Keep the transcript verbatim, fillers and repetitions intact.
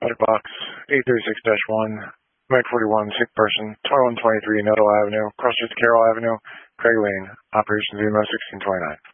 Audit box eight thirty-six dash one, Mike forty-one, sick person, twenty-one twenty-three Nettle Avenue, cross street to Carroll Avenue, Craig Lane, operations email sixteen twenty-nine.